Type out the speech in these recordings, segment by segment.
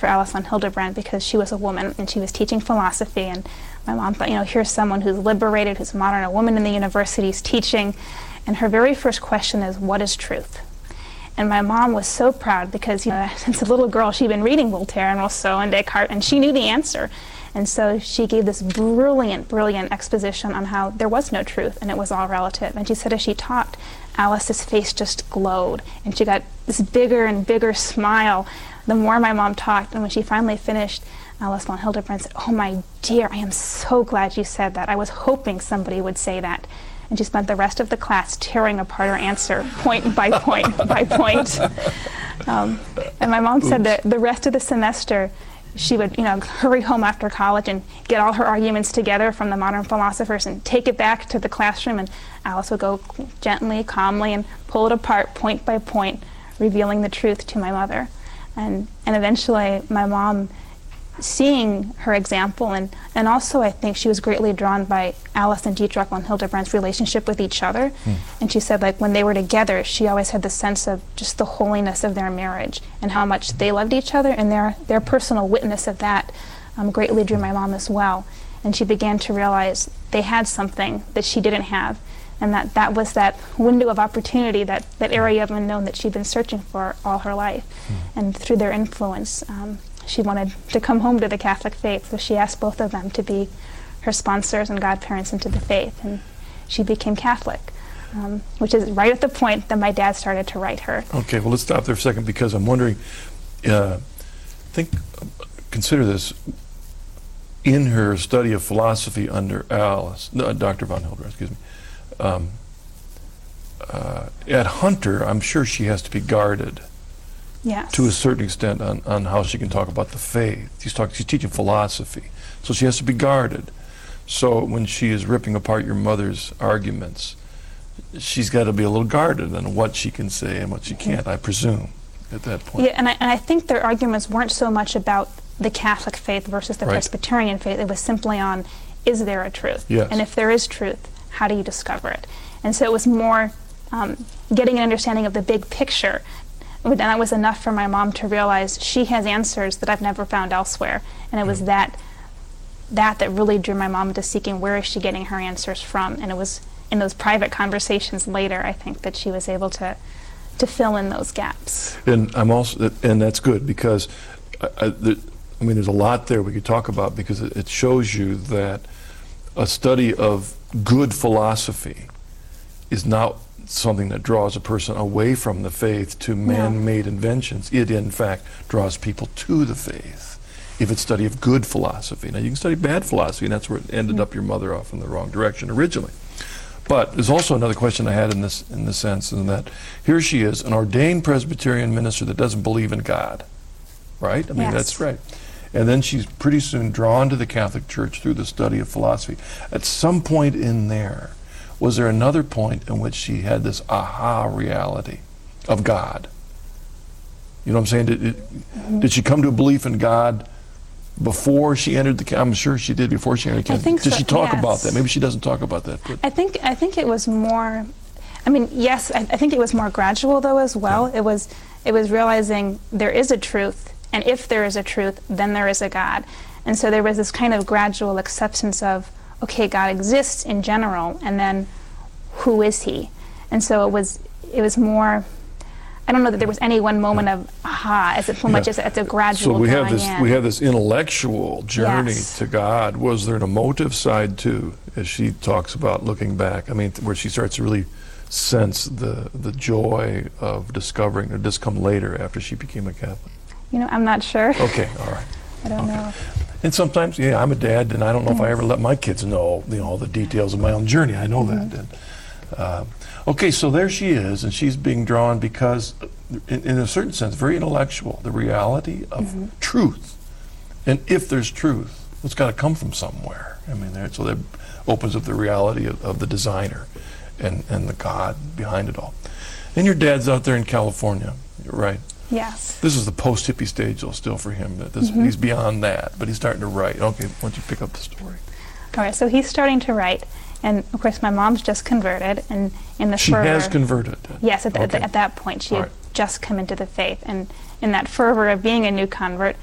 for Alice von Hildebrand because she was a woman and she was teaching philosophy, and my mom thought, here's someone who's liberated, who's modern, a woman in the university's teaching, and her very first question is, what is truth? And my mom was so proud because, since a little girl, she'd been reading Voltaire and Rousseau and Descartes, and she knew the answer. And so she gave this brilliant, brilliant exposition on how there was no truth and it was all relative. And she said as she talked, Alice's face just glowed, and she got this bigger and bigger smile the more my mom talked. And when she finally finished, Alice von Hildebrand said, "Oh, my dear, I am so glad you said that. I was hoping somebody would say that." And she spent the rest of the class tearing apart her answer, point by point by point. And my mom said that the rest of the semester, she would, hurry home after college and get all her arguments together from the modern philosophers and take it back to the classroom, and Alice would go gently, calmly, and pull it apart point by point, revealing the truth to my mother. And eventually, my mom, seeing her example, and also I think she was greatly drawn by Alice and Dietrich von Hildebrand's relationship with each other. And she said, when they were together, she always had the sense of just the holiness of their marriage and how much they loved each other, and their personal witness of that greatly drew my mom as well. And she began to realize they had something that she didn't have, and that was that window of opportunity, that area of unknown that she'd been searching for all her life. And through their influence, she wanted to come home to the Catholic faith, so she asked both of them to be her sponsors and godparents into the faith, and she became Catholic, which is right at the point that my dad started to write her. Okay, well, let's stop there for a second, because I'm wondering, consider this, in her study of philosophy under Dr. von Hildebrand, excuse me, at Hunter, I'm sure she has to be guarded. Yes. To a certain extent on how she can talk about the faith. She's teaching philosophy, so she has to be guarded. So when she is ripping apart your mother's arguments, she's got to be a little guarded on what she can say and what she can't, I presume, at that point. Yeah, and I think their arguments weren't so much about the Catholic faith versus the Presbyterian faith. It was simply on, is there a truth? Yes. And if there is truth, how do you discover it? And so it was more getting an understanding of the big picture. And that was enough for my mom to realize she has answers that I've never found elsewhere. And it was that really drew my mom into seeking, where is she getting her answers from? And it was in those private conversations later, I think, that she was able to fill in those gaps. And that's good, because there's a lot there we could talk about, because it shows you that a study of good philosophy is not something that draws a person away from the faith to man-made inventions. It, in fact, draws people to the faith, if it's study of good philosophy. Now, you can study bad philosophy, and that's where it ended up your mother off in the wrong direction originally. But there's also another question I had in this sense, in that here she is, an ordained Presbyterian minister that doesn't believe in God, right? I mean, that's right. And then she's pretty soon drawn to the Catholic Church through the study of philosophy. At some point in there, was there another point in which she had this aha reality of God? You know what I'm saying? Did she come to a belief in God before she entered the? I'm sure she did before she entered the. Did she talk about that? Maybe she doesn't talk about that. But I think it was more. I mean, yes, I think it was more gradual though as well. Yeah. It was realizing there is a truth, and if there is a truth, then there is a God, and so there was this kind of gradual acceptance of, okay, God exists in general, and then who is He? And so it was more. I don't know that there was any one moment of aha, as much as it's a gradual. So we have this intellectual journey to God. Was there an emotive side too, as she talks about looking back? I mean, where she starts to really sense the joy of discovering, or does come later after she became a Catholic? I'm not sure. Okay, all right. I don't know. And sometimes, I'm a dad, and I don't know if I ever let my kids know, all the details of my own journey. I know that. And, okay, so there she is, and she's being drawn because, in a certain sense, very intellectual, the reality of truth. And if there's truth, it's got to come from somewhere. I mean, so that opens up the reality of the designer and the God behind it all. And your dad's out there in California, right? Yes. This is the post-hippie stage, though, still for him. He's beyond that, but he's starting to write. Okay, why don't you pick up the story? All right, so he's starting to write, and of course my mom's just converted, and in the She has converted? Yes, at that point she had just come into the faith, and in that fervor of being a new convert,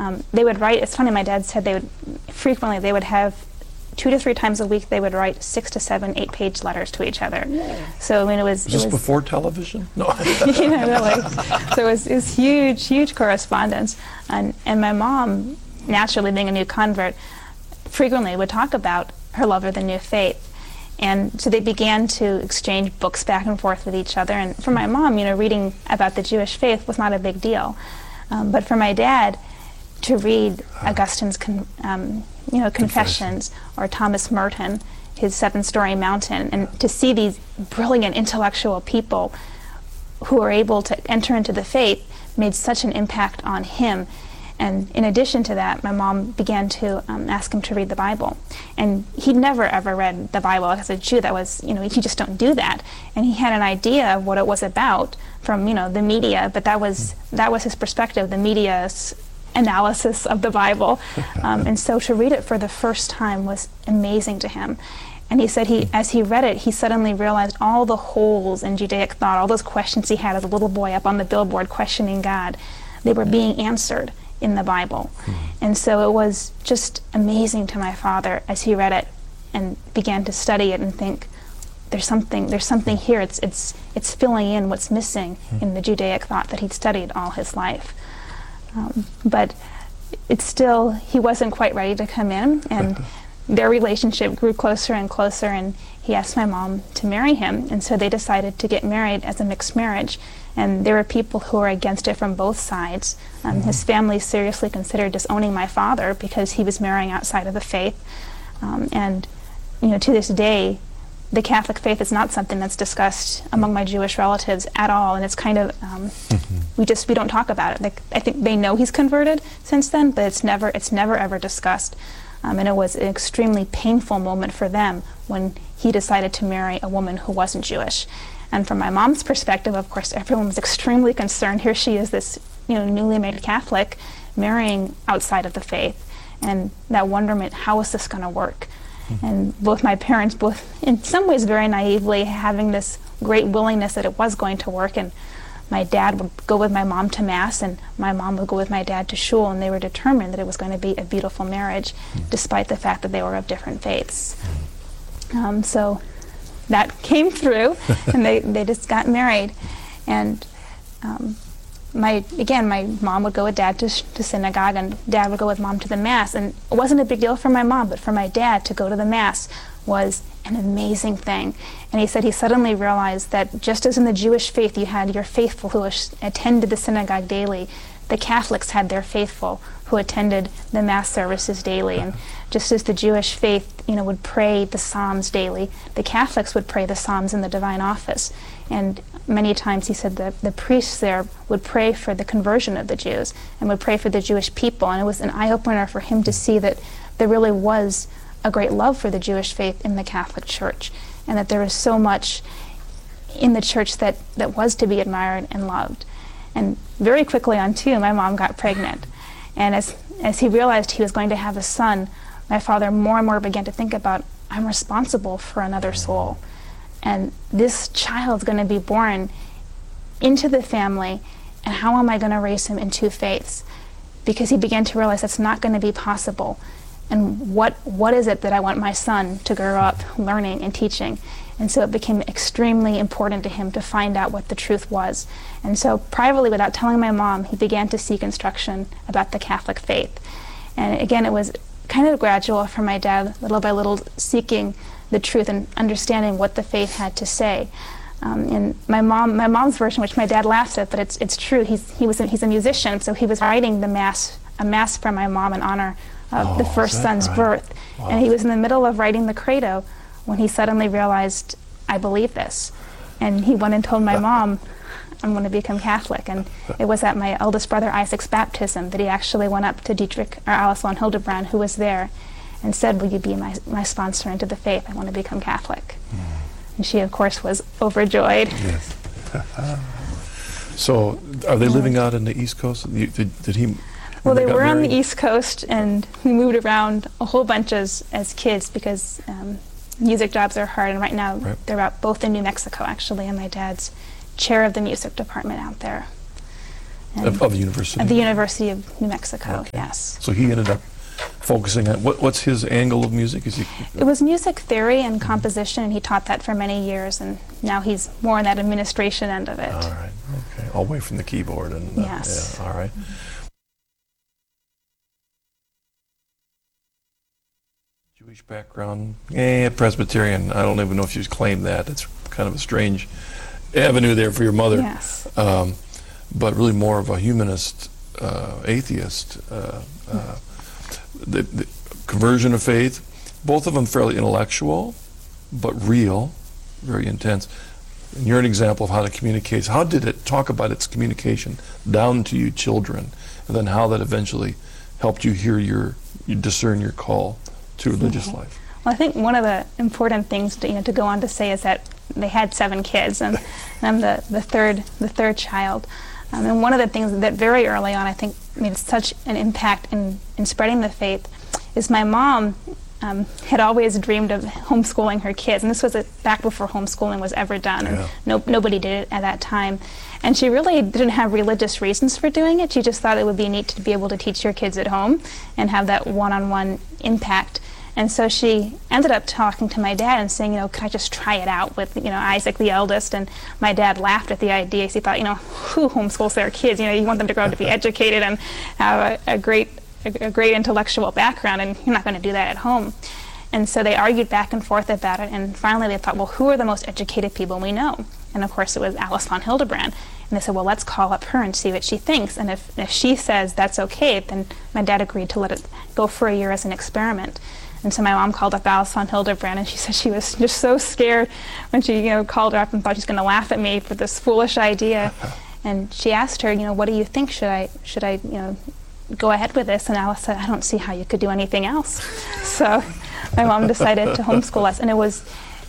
They would write, it's funny, my dad said they would have 2 to 3 times a week, they would write 6 to 7, 8-page letters to each other. Yeah. So, I mean, Was this before television? No. yeah, really. So it was huge correspondence. And my mom, naturally being a new convert, frequently would talk about her love of the new faith. And so they began to exchange books back and forth with each other. And for my mom, reading about the Jewish faith was not a big deal. But for my dad, to read Augustine's Confessions, or Thomas Merton, his 7-Story Mountain, and to see these brilliant intellectual people who are able to enter into the faith made such an impact on him. And in addition to that, my mom began to ask him to read the Bible. And he'd never ever read the Bible. As a Jew, that was, you just don't do that. And he had an idea of what it was about from, the media, but that was his perspective, the media's analysis of the Bible. And so to read it for the first time was amazing to him. And he said as he read it, he suddenly realized all the holes in Judaic thought, all those questions he had as a little boy up on the billboard questioning God, they were being answered in the Bible. And so it was just amazing to my father as he read it and began to study it and think, there's something here. It's filling in what's missing in the Judaic thought that he'd studied all his life. But it's still, he wasn't quite ready to come in, and their relationship grew closer and closer, and he asked my mom to marry him, and so they decided to get married as a mixed marriage. And there were people who were against it from both sides. His family seriously considered disowning my father because he was marrying outside of the faith. And to this day, the Catholic faith is not something that's discussed among my Jewish relatives at all, and it's kind of we don't talk about it. I think they know he's converted since then, but it's never ever discussed. And it was an extremely painful moment for them when he decided to marry a woman who wasn't Jewish. And from my mom's perspective, of course, everyone was extremely concerned. Here she is, this newly made Catholic, marrying outside of the faith, and that wonderment, how is this going to work? And both my parents, both in some ways very naively, having this great willingness that it was going to work. And my dad would go with my mom to Mass, and my mom would go with my dad to shul, and they were determined that it was going to be a beautiful marriage, despite the fact that they were of different faiths. So that came through, and they just got married. And my mom would go with dad to synagogue, and dad would go with mom to the Mass. And it wasn't a big deal for my mom, but for my dad to go to the Mass was an amazing thing. And he said he suddenly realized that just as in the Jewish faith you had your faithful who attended the synagogue daily, the Catholics had their faithful who attended the Mass services daily. And just as the Jewish faith, would pray the Psalms daily, the Catholics would pray the Psalms in the divine office. And many times he said that the priests there would pray for the conversion of the Jews and would pray for the Jewish people. And it was an eye-opener for him to see that there really was a great love for the Jewish faith in the Catholic Church, and that there was so much in the church that was to be admired and loved. And very quickly on too, my mom got pregnant. And as he realized he was going to have a son, my father more and more began to think about, I'm responsible for another soul. And this child's going to be born into the family, and how am I going to raise him in 2 faiths? Because he began to realize that's not going to be possible. And what is it that I want my son to grow up learning and teaching? And so it became extremely important to him to find out what the truth was. And so privately, without telling my mom, he began to seek instruction about the Catholic faith. And again, it was kind of gradual for my dad, little by little, seeking the truth and understanding what the faith had to say. And my mom's version, which my dad laughs at, but it's true. He's a musician, so he was writing a mass for my mom in honor of the first son's birth. Wow. And he was in the middle of writing the credo when he suddenly realized, I believe this. And he went and told my mom, I'm going to become Catholic. And it was at my eldest brother Isaac's baptism that he actually went up to Dietrich or Alice von Hildebrand, who was there, and said, will you be my sponsor into the faith? I want to become Catholic. And she, of course, was overjoyed. Yes. So are they living out in the East Coast? Did he... Well, they were on the East Coast, and we moved around a whole bunch as kids because music jobs are hard. And right now, they're both in New Mexico, actually, and my dad's chair of the music department out there. And Of the university? At the University of New Mexico, Okay. yes. So he ended up focusing on, what's his angle of music? Is he? It was music theory and composition, and he taught that for many years, and now he's more on that administration end of it. All right, okay. All away from the keyboard. And Yes. Yeah, all right. Jewish background, Presbyterian. I don't even know if you claim that. It's kind of a strange avenue there for your mother. Yes. But really more of a humanist, atheist. The conversion of faith, both of them fairly intellectual, but real, very intense. And you're an example of how it communicates. How did it talk about its communication down to you children, and then how that eventually helped you hear you discern your call to religious life? Well, I think one of the important things to go on to say is that they had 7 kids, and I'm the third child. And one of the things that very early on I think made such an impact in spreading the faith is my mom had always dreamed of homeschooling her kids, and this was back before homeschooling was ever done, and nobody did it at that time. And she really didn't have religious reasons for doing it. She just thought it would be neat to be able to teach your kids at home and have that one-on-one impact. And so she ended up talking to my dad and saying, could I just try it out with, Isaac, the eldest? And my dad laughed at the idea. He thought, who homeschools their kids? You want them to grow up to be educated and have a great intellectual background, and you're not going to do that at home. And so they argued back and forth about it, and finally they thought, well, who are the most educated people we know? And of course it was Alice von Hildebrand. And they said, well, let's call up her and see what she thinks. And if she says that's okay, then my dad agreed to let it go for a year as an experiment. And so my mom called up Alice von Hildebrand, and she said she was just so scared when she called her up and thought she's going to laugh at me for this foolish idea. And she asked her, what do you think? Should I go ahead with this? And Alice said, I don't see how you could do anything else. So my mom decided to homeschool us, and it was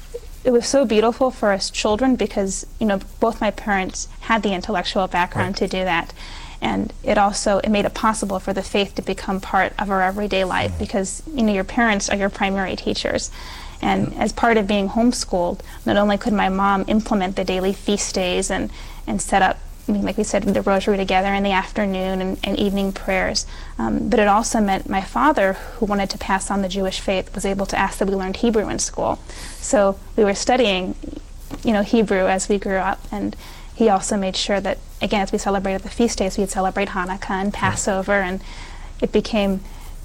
so beautiful for us children because both my parents had the intellectual background to do that. And it made it possible for the faith to become part of our everyday life because, your parents are your primary teachers. And as part of being homeschooled, not only could my mom implement the daily feast days and set up, like we said, the rosary together in the afternoon and evening prayers, but it also meant my father, who wanted to pass on the Jewish faith, was able to ask that we learned Hebrew in school. So we were studying, Hebrew as we grew up, and he also made sure that, again, as we celebrated the feast days, we'd celebrate Hanukkah and Passover, and it became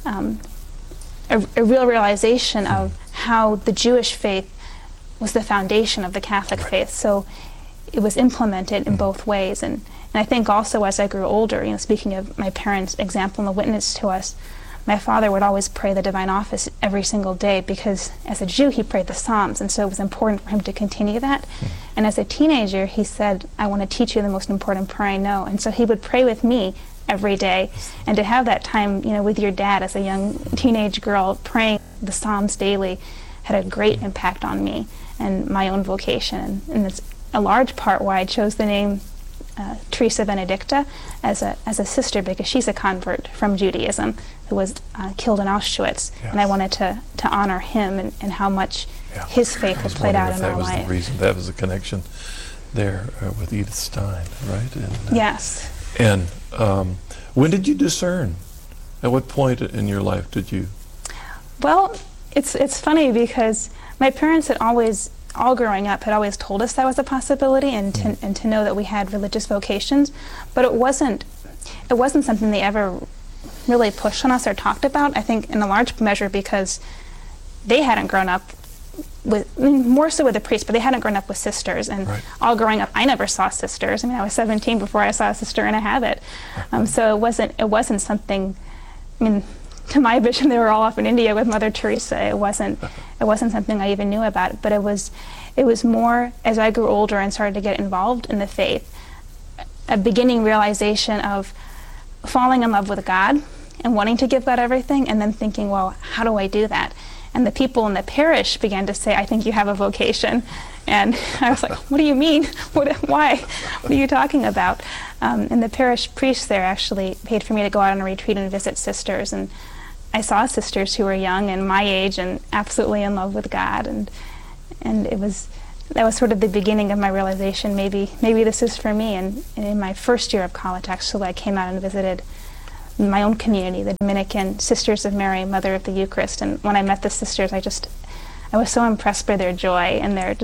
a real realization of how the Jewish faith was the foundation of the Catholic faith. So it was implemented in both ways. And I think also as I grew older, speaking of my parents' example and the witness to us, my father would always pray the divine office every single day because as a Jew he prayed the Psalms, and so it was important for him to continue that. And as a teenager he said, I want to teach you the most important prayer I know. And so he would pray with me every day, and to have that time with your dad as a young teenage girl praying the Psalms daily had a great impact on me and my own vocation. And it's a large part why I chose the name Teresa Benedicta as a sister, because she's a convert from Judaism who was killed in Auschwitz, and I wanted to honor him and how much his faith had played out in our life. That was the reason. That was the connection there with Edith Stein, right? And, yes. And when did you discern? At what point in your life did you? Well, it's funny because my parents had always, all growing up, had always told us that was a possibility and to know that we had religious vocations, but it wasn't something they ever really pushed on us or talked about. I think in a large measure because they hadn't grown up with, more so with a priest, but they hadn't grown up with sisters, and all growing up I never saw sisters. I was 17 before I saw a sister in a habit. So it wasn't something, to my vision they were all off in India with Mother Teresa. It wasn't something I even knew about, but it was more as I grew older and started to get involved in the faith, a beginning realization of falling in love with God and wanting to give God everything, and then thinking, well, how do I do that? And the people in the parish began to say, I think you have a vocation. And I was like, what do you mean? Why? What are you talking about? And the parish priest there actually paid for me to go out on a retreat and visit sisters. And I saw sisters who were young and my age and absolutely in love with God. And it was that was sort of the beginning of my realization, maybe this is for me. And in my first year of college, actually, I came out and visited my own community, the Dominican Sisters of Mary, Mother of the Eucharist. And when I met the sisters, I was so impressed by their joy and their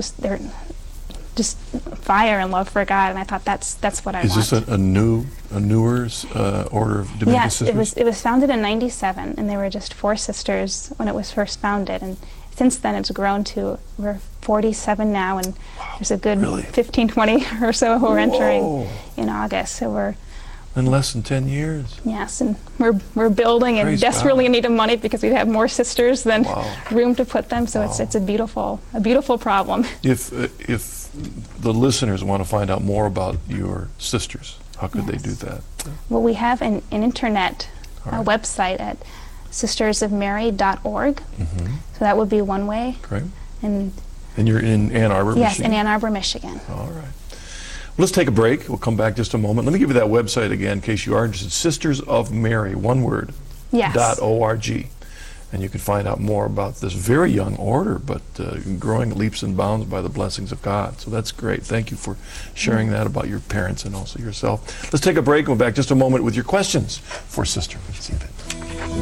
fire and love for God. And I thought that's what I want. Is this a newer order of Dominican Yes, Sisters? it was founded in '97, and there were just 4 sisters when it was first founded. And since then, it's grown to, we're 47 now, and there's a good Really? 15, 20 or so who are entering Whoa. in August. So we're, In less than 10 years. yes, and we're building and Praise desperately God. in need of money because we have more sisters than Wow. room to put them. So Wow. it's a beautiful problem. If the listeners want to find out more about your sisters, how could they do that? Well, we have an internet All right. website at sistersofmary.org. Mhm. So that would be one way. Great. And And you're in Ann Arbor, yes, Michigan? in Ann Arbor, Michigan. All right. Well, let's take a break. We'll come back just a moment. Let me give you that website again in case you are interested. Sisters of Mary, one word, Yes. .org. And you can find out more about this very young order, but growing leaps and bounds by the blessings of God. So that's great. Thank you for sharing that about your parents and also yourself. Let's take a break and we'll be back just a moment with your questions for Sister. See you then.